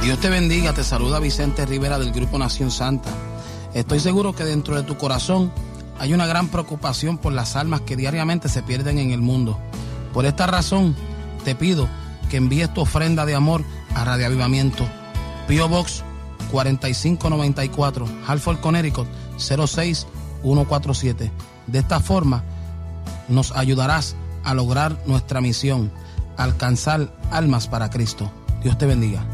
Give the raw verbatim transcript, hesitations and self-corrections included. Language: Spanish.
Dios te bendiga, te saluda Vicente Rivera del Grupo Nación Santa. Estoy seguro que dentro de tu corazón hay una gran preocupación por las almas que diariamente se pierden en el mundo. Por esta razón, te pido que envíes tu ofrenda de amor a Radio Avivamiento. P O Box cuarenta y cinco noventa y cuatro, Hartford, Connecticut, cero seis uno cuatro siete. De esta forma, nos ayudarás a lograr nuestra misión, alcanzar almas para Cristo. Dios te bendiga.